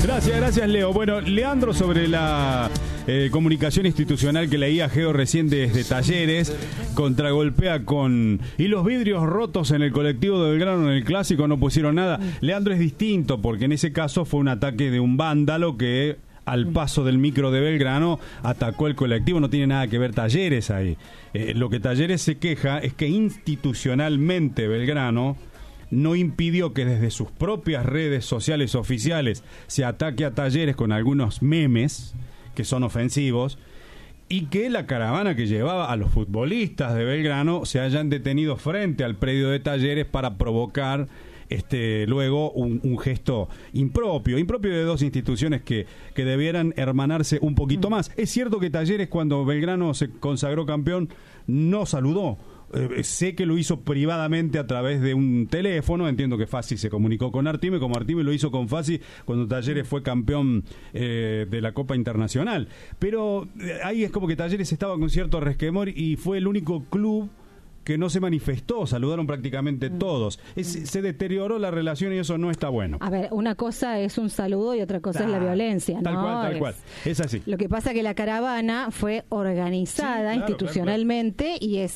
Gracias, Leo. Bueno, Leandro, sobre la comunicación institucional que leía Geo recién desde Talleres, contragolpea con... Y los vidrios rotos en el colectivo de Belgrano en el Clásico no pusieron nada. Leandro, es distinto, porque en ese caso fue un ataque de un vándalo que... al paso del micro de Belgrano atacó el colectivo, no tiene nada que ver Talleres ahí. Lo que Talleres se queja es que institucionalmente Belgrano no impidió que desde sus propias redes sociales oficiales se ataque a Talleres con algunos memes que son ofensivos, y que la caravana que llevaba a los futbolistas de Belgrano se hayan detenido frente al predio de Talleres para provocar luego un gesto impropio de dos instituciones que debieran hermanarse un poquito más. Es cierto que Talleres, cuando Belgrano se consagró campeón, no saludó. Sé que lo hizo privadamente a través de un teléfono. Entiendo que Fassi se comunicó con Artime, como Artime lo hizo con Fassi cuando Talleres fue campeón de la Copa Internacional. Pero ahí es como que Talleres estaba con cierto resquemor y fue el único club que no se manifestó, saludaron prácticamente todos. Se deterioró la relación y eso no está bueno. A ver, una cosa es un saludo y otra cosa es la violencia, ¿no? Tal cual. Es así. Lo que pasa es que la caravana fue organizada institucionalmente y a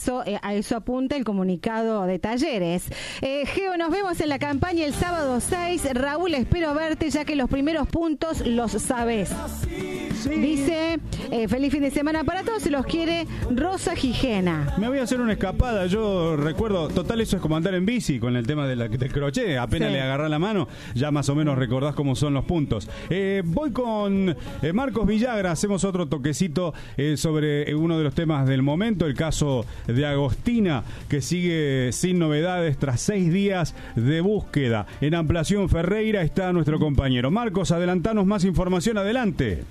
eso apunta el comunicado de Talleres. Geo, nos vemos en la campaña el sábado 6. Raúl, espero verte ya que los primeros puntos los sabes. Sí. Dice, feliz fin de semana para todos, se los quiere Rosa Gijena. Me voy a hacer una escapada, yo recuerdo, total, eso es como andar en bici con el tema del crochet, apenas le agarrás la mano, ya más o menos recordás cómo son los puntos. Voy con Marcos Villagra, hacemos otro toquecito sobre uno de los temas del momento, el caso de Agostina, que sigue sin novedades tras 6 días de búsqueda. En Ampliación Ferreira está nuestro compañero. Marcos, adelantanos más información, adelante.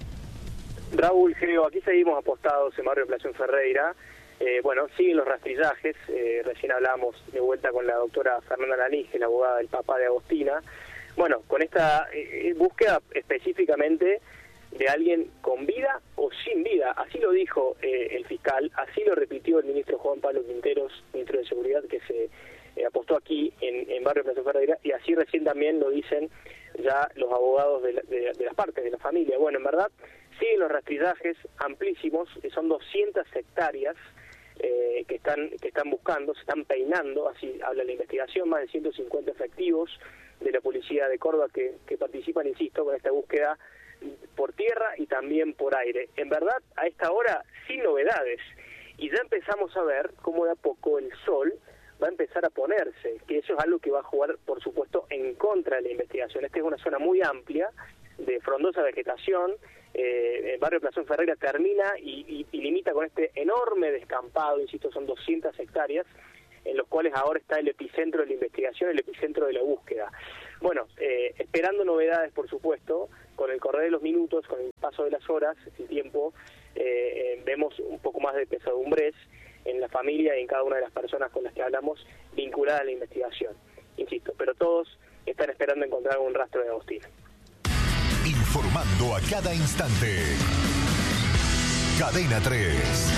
Raúl, Geo, aquí seguimos apostados en Barrio Ampliación Ferreira. Siguen los rastrillajes. Recién hablamos de vuelta con la doctora Fernanda Lanige, la abogada del papá de Agostina. Bueno, con esta búsqueda específicamente de alguien con vida o sin vida. Así lo dijo el fiscal, así lo repitió el ministro Juan Pablo Quinteros, ministro de Seguridad, que se apostó aquí en Barrio Ampliación Ferreira, y así recién también lo dicen ya los abogados de las partes, de la familia. Bueno, en verdad, siguen los rastrillajes amplísimos, son 200 hectáreas que están buscando, se están peinando, así habla la investigación, más de 150 efectivos de la policía de Córdoba que participan, insisto, con esta búsqueda por tierra y también por aire. En verdad, a esta hora, sin novedades, y ya empezamos a ver cómo de a poco el sol va a empezar a ponerse, que eso es algo que va a jugar, por supuesto, en contra de la investigación. Esta es una zona muy amplia, de frondosa vegetación. El barrio Ampliación Ferreira termina y limita con este enorme descampado, insisto, son 200 hectáreas, en los cuales ahora está el epicentro de la investigación, el epicentro de la búsqueda. Bueno, esperando novedades, por supuesto, con el correr de los minutos, con el paso de las horas, el tiempo, vemos un poco más de pesadumbres en la familia y en cada una de las personas con las que hablamos vinculadas a la investigación. Insisto, pero todos están esperando encontrar un rastro de Agostina. Informando a cada instante. Cadena 3.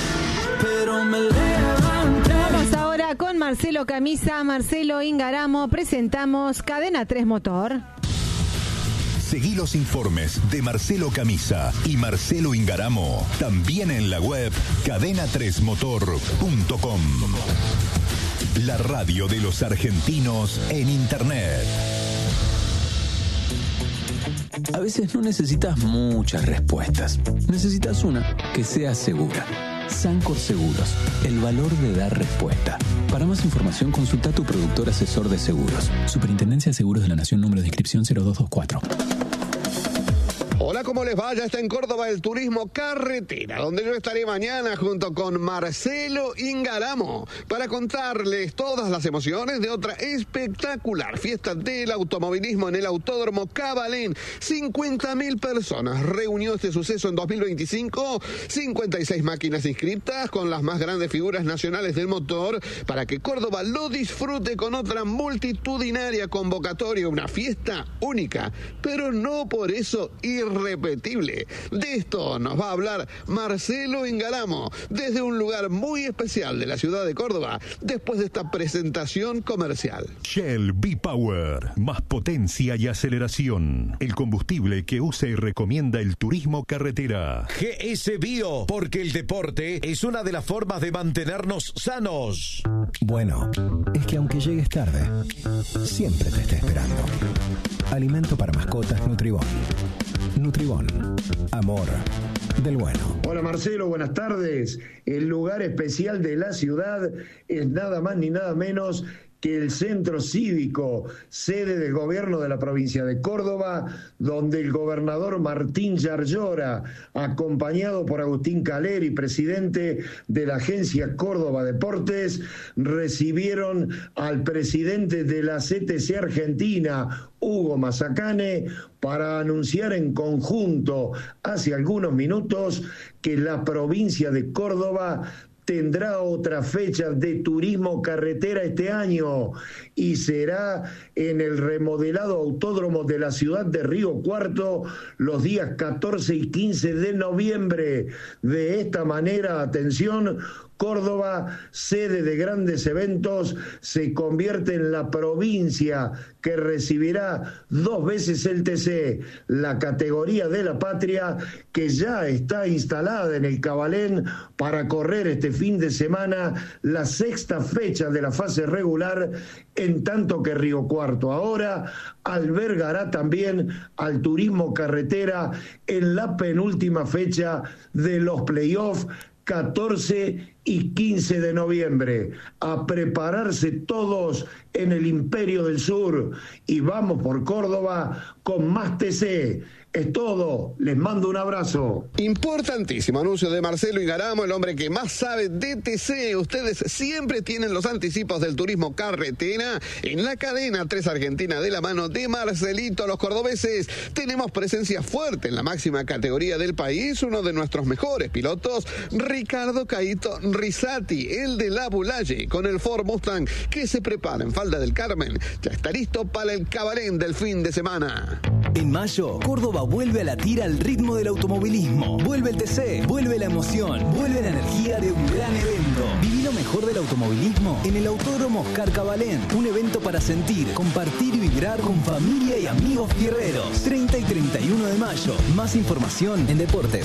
Vamos ahora con Marcelo Camisa, Marcelo Ingaramo. Presentamos Cadena 3 Motor. Seguí los informes de Marcelo Camisa y Marcelo Ingaramo también en la web cadena3motor.com. La radio de los argentinos en Internet. A veces no necesitas muchas respuestas. Necesitas una que sea segura. Sancor Seguros, el valor de dar respuesta. Para más información, consulta a tu productor asesor de seguros. Superintendencia de Seguros de la Nación, número de inscripción 0224. Hola, ¿cómo les va? Ya está en Córdoba el turismo carretera, donde yo estaré mañana junto con Marcelo Ingaramo para contarles todas las emociones de otra espectacular fiesta del automovilismo en el Autódromo Cabalén. 50.000 personas reunió este suceso en 2025, 56 máquinas inscritas con las más grandes figuras nacionales del motor para que Córdoba lo disfrute con otra multitudinaria convocatoria, una fiesta única, pero no por eso irrepetible. irrepetible. De esto nos va a hablar Marcelo Ingaramo, desde un lugar muy especial de la ciudad de Córdoba, después de esta presentación comercial. Shell V-Power, más potencia y aceleración. El combustible que usa y recomienda el turismo carretera. GS Bio, porque el deporte es una de las formas de mantenernos sanos. Bueno, es que aunque llegues tarde, siempre te está esperando. Alimento para mascotas Nutribón. Nutribón, amor del bueno. Hola Marcelo, buenas tardes. El lugar especial de la ciudad es nada más ni nada menos que el Centro Cívico, sede del gobierno de la provincia de Córdoba, donde el gobernador Martín Yarlora, acompañado por Agustín Caleri, presidente de la agencia Córdoba Deportes, recibieron al presidente de la CTC Argentina, Hugo Mazacane, para anunciar en conjunto hace algunos minutos que la provincia de Córdoba tendrá otra fecha de turismo carretera este año y será en el remodelado autódromo de la ciudad de Río Cuarto los días 14 y 15 de noviembre. De esta manera, atención, Córdoba, sede de grandes eventos, se convierte en la provincia que recibirá 2 veces el TC, la categoría de la patria, que ya está instalada en el Cabalén para correr este fin de semana la 6ª fecha de la fase regular, en tanto que Río Cuarto ahora albergará también al turismo carretera en la penúltima fecha de los playoffs, 14 y 15 de noviembre. A prepararse todos en el Imperio del Sur y vamos por Córdoba con más TC. Es todo, les mando un abrazo. Importantísimo anuncio de Marcelo Ingaramo, el hombre que más sabe de TC. Ustedes siempre tienen los anticipos del turismo carretera en la cadena 3 Argentina, de la mano de Marcelito. Los cordobeses tenemos presencia fuerte en la máxima categoría del país, uno de nuestros mejores pilotos, Ricardo Caíto Risati, el de la Bulaye, con el Ford Mustang que se prepara en Falda del Carmen. Ya está listo para el Cabalén del fin de semana. En mayo, Córdoba vuelve a latir al ritmo del automovilismo. Vuelve el TC, vuelve la emoción, vuelve la energía de un gran evento. Viví lo mejor del automovilismo en el Autódromo Oscar Cabalén. Un evento para sentir, compartir y vibrar con familia y amigos fierreros. 30 y 31 de mayo. Más información en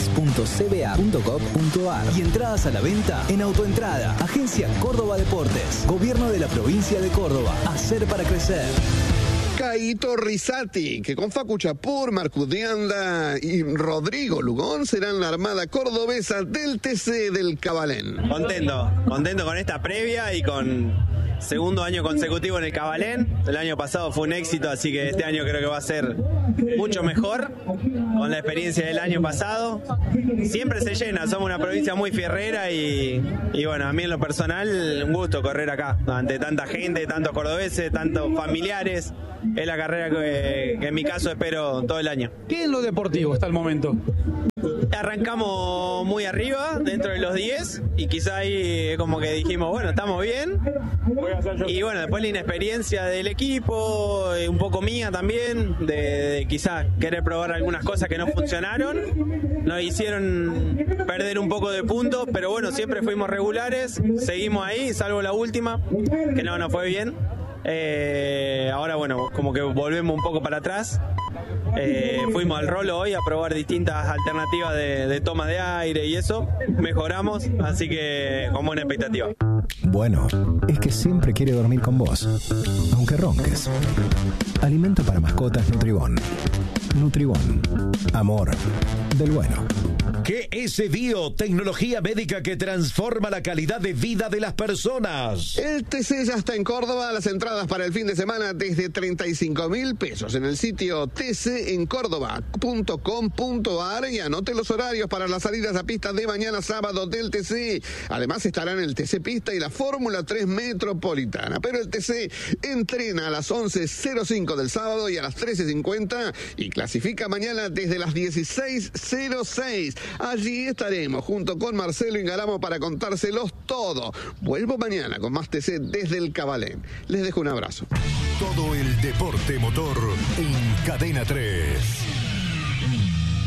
deportes.cba.gov.ar y entradas a la venta en Autoentrada. Agencia Córdoba Deportes. Gobierno de la provincia de Córdoba. Hacer para crecer. Caíto Risati, que con Facu Chapur, Marcus Dianda y Rodrigo Lugón serán la armada cordobesa del TC del Cabalén. Contento con esta previa y con segundo año consecutivo en el Cabalén. El año pasado fue un éxito, así que este año creo que va a ser mucho mejor con la experiencia del año pasado. Siempre se llena, somos una provincia muy fierrera y bueno, a mí en lo personal un gusto correr acá ante tanta gente, tantos cordobeses, tantos familiares. Es la carrera que en mi caso espero todo el año. ¿Qué en lo deportivo hasta el momento? Arrancamos muy arriba, dentro de los 10, y quizá ahí como que dijimos, bueno, estamos bien. Y bueno, después la inexperiencia del equipo, un poco mía también, de quizá querer probar algunas cosas que no funcionaron, nos hicieron perder un poco de puntos, pero bueno, siempre fuimos regulares, seguimos ahí, salvo la última, que no nos fue bien. Ahora bueno, como que volvemos un poco para atrás. Fuimos al Rolo hoy a probar distintas alternativas de toma de aire y eso, mejoramos, así que con buena expectativa. Bueno, es que siempre quiere dormir con vos, aunque ronques. Alimento para mascotas Nutribón. Nutribón, amor del bueno. GS Bio, tecnología médica que transforma la calidad de vida de las personas. El TC ya está en Córdoba. Las entradas para el fin de semana desde 35.000 pesos en el sitio tcencórdoba.com.ar y anote los horarios para las salidas a pista de mañana sábado del TC. Además estarán el TC Pista y la Fórmula 3 Metropolitana. Pero el TC entrena a las 11:05 del sábado y a las 13:50 y clasifica mañana desde las 16:06. Allí estaremos junto con Marcelo Ingaramo para contárselos todo. Vuelvo mañana con más TC desde el Cabalén. Les dejo un abrazo. Todo el deporte motor en Cadena 3.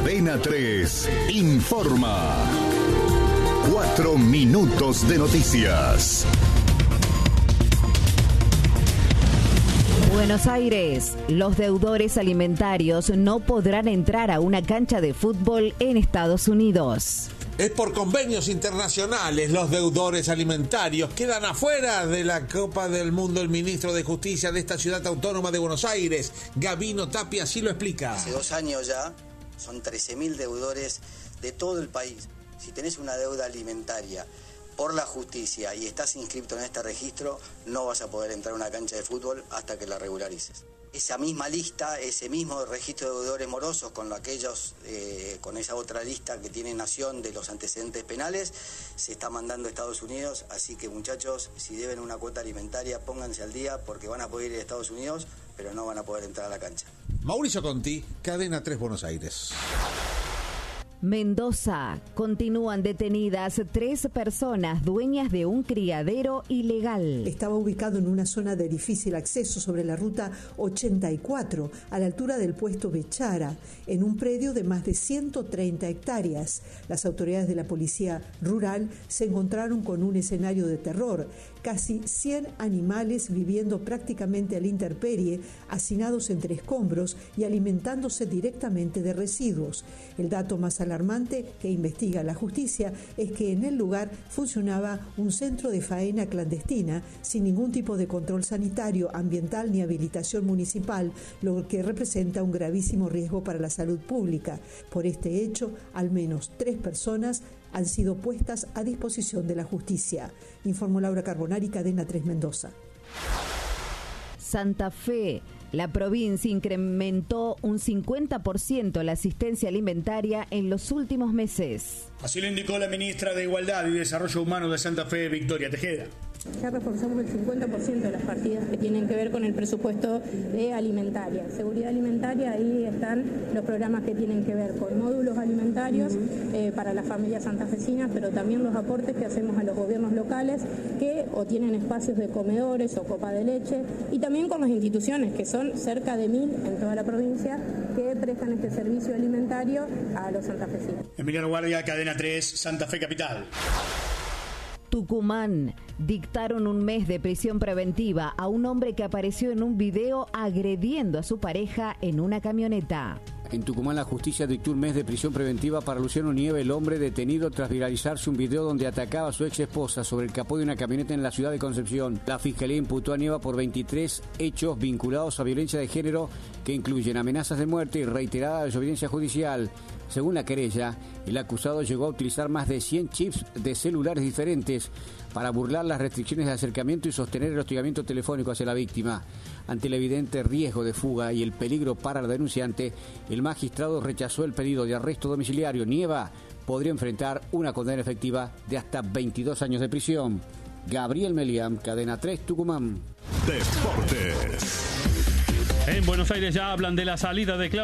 Cadena 3 informa. 4 minutos de noticias. Buenos Aires. Los deudores alimentarios no podrán entrar a una cancha de fútbol en Estados Unidos. Es por convenios internacionales. Los deudores alimentarios quedan afuera de la Copa del Mundo. El ministro de Justicia de esta ciudad autónoma de Buenos Aires, Gabino Tapia, así lo explica. Hace 2 años ya son 13.000 deudores de todo el país. Si tenés una deuda alimentaria por la justicia y estás inscrito en este registro, no vas a poder entrar a una cancha de fútbol hasta que la regularices. Esa misma lista, ese mismo registro de deudores morosos con aquellos, con esa otra lista que tiene Nación de los antecedentes penales, se está mandando a Estados Unidos. Así que, muchachos, si deben una cuota alimentaria, pónganse al día porque van a poder ir a Estados Unidos, pero no van a poder entrar a la cancha. Mauricio Conti, Cadena 3 Buenos Aires. Mendoza. Continúan detenidas 3 personas dueñas de un criadero ilegal. Estaba ubicado en una zona de difícil acceso sobre la ruta 84, a la altura del puesto Bechara, en un predio de más de 130 hectáreas. Las autoridades de la policía rural se encontraron con un escenario de terror. Casi 100 animales viviendo prácticamente a la intemperie, hacinados entre escombros y alimentándose directamente de residuos. El dato más alarmante que investiga la justicia es que en el lugar funcionaba un centro de faena clandestina sin ningún tipo de control sanitario, ambiental ni habilitación municipal, lo que representa un gravísimo riesgo para la salud pública. Por este hecho, al menos 3 personas han sido puestas a disposición de la justicia, informó Laura Carbonari, Cadena 3 Mendoza. Santa Fe. La provincia incrementó un 50% la asistencia alimentaria en los últimos meses. Así lo indicó la ministra de Igualdad y Desarrollo Humano de Santa Fe, Victoria Tejeda. Ya reforzamos el 50% de las partidas que tienen que ver con el presupuesto de alimentaria. Seguridad alimentaria, ahí están los programas que tienen que ver con módulos alimentarios para las familias santafesinas, pero también los aportes que hacemos a los gobiernos locales que o tienen espacios de comedores o copa de leche, y también con las instituciones, que son cerca de 1000 en toda la provincia, que prestan este servicio alimentario a los santafesinos. Emiliano Guardia, Cadena 3, Santa Fe Capital. Tucumán. Dictaron un mes de prisión preventiva a un hombre que apareció en un video agrediendo a su pareja en una camioneta. En Tucumán, la justicia dictó un mes de prisión preventiva para Luciano Nieve, el hombre detenido tras viralizarse un video donde atacaba a su ex esposa sobre el capó de una camioneta en la ciudad de Concepción. La fiscalía imputó a Nieva por 23 hechos vinculados a violencia de género que incluyen amenazas de muerte y reiterada desobediencia judicial. Según la querella, el acusado llegó a utilizar más de 100 chips de celulares diferentes para burlar las restricciones de acercamiento y sostener el hostigamiento telefónico hacia la víctima. Ante el evidente riesgo de fuga y el peligro para la denunciante, el magistrado rechazó el pedido de arresto domiciliario. Nieva podría enfrentar una condena efectiva de hasta 22 años de prisión. Gabriel Meliam, Cadena 3, Tucumán. Deportes. En Buenos Aires ya hablan de la salida de Claudio